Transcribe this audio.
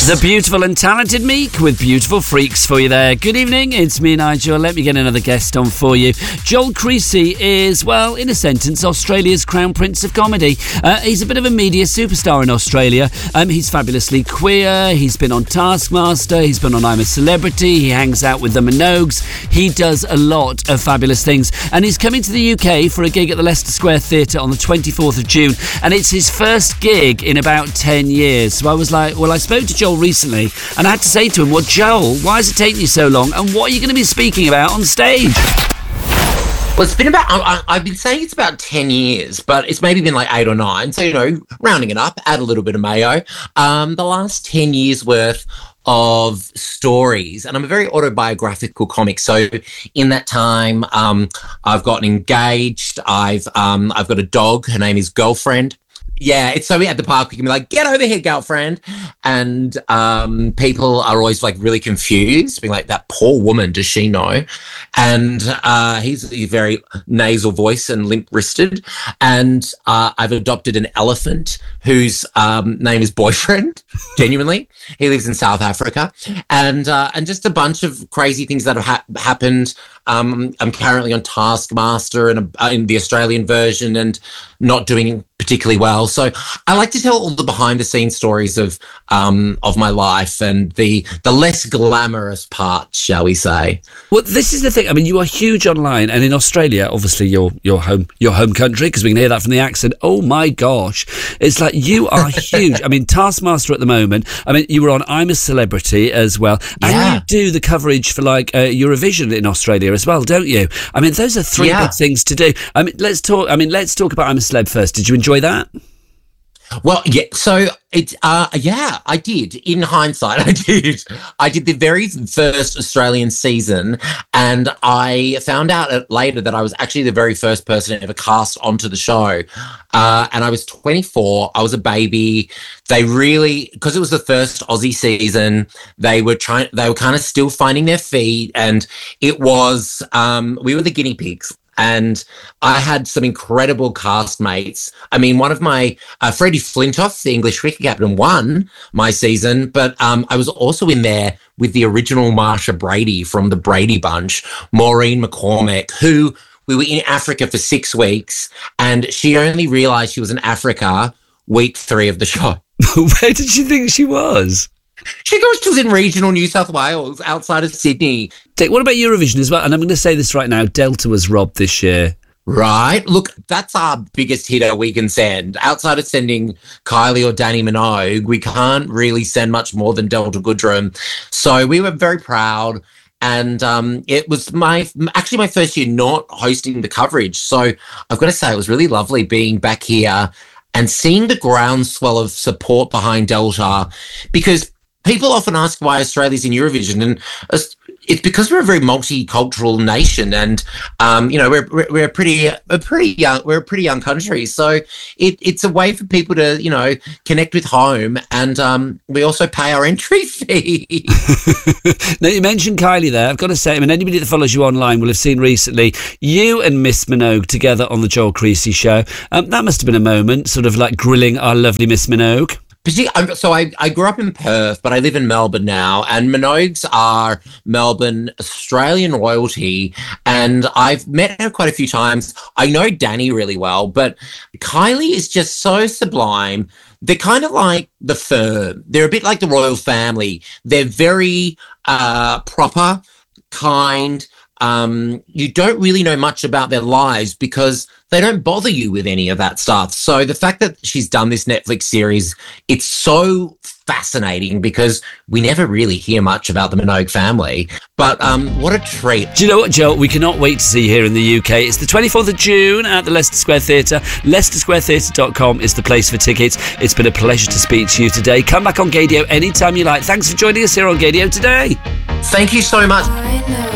The beautiful and talented Meek with Beautiful Freaks for you there. Good evening, it's me, Nigel. Let me get another guest on for you. Joel Creasy is, well, in a sentence, Australia's Crown Prince of Comedy. He's a bit of a media superstar in Australia. He's fabulously queer. He's been on Taskmaster. He's been on I'm a Celebrity. He hangs out with the Minogues. He does a lot of fabulous things. And he's coming to the UK for a gig at the Leicester Square Theatre on the 24th of June. And it's his first gig in about 10 years. So I was like, well, I spoke to Joel recently and I had to say to him, well, Joel, why is it taking you so long and what are you going to be speaking about on stage? Well, it's been about, I've been saying it's about 10 years, but it's maybe been like 8 or 9. So, rounding it up, add a little bit of mayo. The last 10 years worth of stories, and I'm a very autobiographical comic. So in that time, I've gotten engaged. I've got a dog. Her name is Girlfriend. Yeah, it's so at the park we can be like, get over here, girlfriend. And people are always like really confused, being like, that poor woman, does she know? And he's a very nasal voice and limp-wristed. And I've adopted an elephant whose name is Boyfriend, genuinely. He lives in South Africa. And just a bunch of crazy things that have happened. I'm currently on Taskmaster in the Australian version and not doing particularly well. So I like to tell all the behind-the-scenes stories of my life and the less glamorous part, shall we say. Well, this is the thing. I mean, you are huge online, and in Australia, obviously your home country, because we can hear that from the accent. Oh my gosh, it's like you are huge. I mean, Taskmaster at the moment. I mean, you were on I'm a Celebrity as well, and you do the coverage for like Eurovision in Australia as well, don't you? I mean, those are three big things to do. I mean, let's talk about I'm a Celeb first. Did you enjoy that? Well, yeah. So I did. In hindsight, I did. I did the very first Australian season, and I found out later that I was actually the very first person ever cast onto the show. And I was 24. I was a baby. They really, because it was the first Aussie season, they were kind of still finding their feet, and it was we were the guinea pigs. And I had some incredible castmates. I mean, one of my, Freddie Flintoff, the English cricket captain, won my season, but I was also in there with the original Marsha Brady from the Brady Bunch, Maureen McCormack, who we were in Africa for 6 weeks, and she only realised she was in Africa week 3 of the show. Where did she think she was? She was in regional New South Wales, outside of Sydney. What about Eurovision as well? And I'm going to say this right now, Delta was robbed this year. Right. Look, that's our biggest hitter we can send. Outside of sending Kylie or Danny Minogue, we can't really send much more than Delta Goodrem. So we were very proud. And it was my first year not hosting the coverage. So I've got to say it was really lovely being back here and seeing the groundswell of support behind Delta, because people often ask why Australia's in Eurovision, and it's because we're a very multicultural nation, and we're a pretty young country. So it's a way for people to connect with home, and we also pay our entry fee. Now, you mentioned Kylie there. I've got to say, I mean, anybody that follows you online will have seen recently you and Miss Minogue together on the Joel Creasy show. That must have been a moment, sort of like grilling our lovely Miss Minogue. So I grew up in Perth, but I live in Melbourne now, and Minogues are Melbourne Australian royalty, and I've met her quite a few times. I know Danny really well, but Kylie is just so sublime. They're kind of like the firm. They're a bit like the royal family. They're very proper, kind. You don't really know much about their lives because they don't bother you with any of that stuff. So the fact that she's done this Netflix series, it's so fascinating because we never really hear much about the Minogue family. But what a treat. Do you know what, Joel? We cannot wait to see you here in the UK. It's the 24th of June at the Leicester Square Theatre. LeicesterSquareTheatre.com is the place for tickets. It's been a pleasure to speak to you today. Come back on Gaydio anytime you like. Thanks for joining us here on Gaydio today. Thank you so much.